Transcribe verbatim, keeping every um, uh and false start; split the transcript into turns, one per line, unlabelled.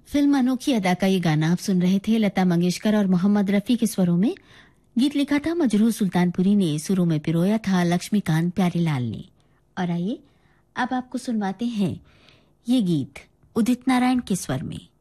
Film अनोखी अदा का ये गाना आप सुन रहे थे लता मंगेशकर और मोहम्मद रफी के स्वरों में। गीत लिखा था मजरूह सुल्तानपुरी ने, सुरों में पिरोया था लक्ष्मीकांत प्यारेलाल ने। और आइए अब आपको सुनवाते हैं ये गीत उदित नारायण के स्वर में।